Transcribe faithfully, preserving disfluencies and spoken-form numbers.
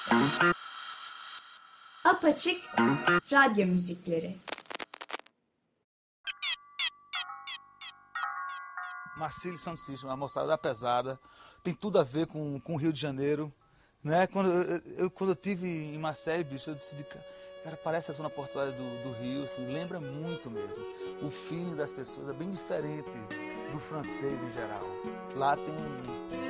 Apaçık radyo müzikleri. Marcílio Santos System, a moçada da pesada, tem tudo a ver com, com o Rio de Janeiro, né? Quando eu, eu, quando eu tive em Marseille, bicho, eu decidi, cara, parece a zona portuária do, do Rio, assim, lembra muito mesmo. O feeling das pessoas é bem diferente do francês em geral. Lá tem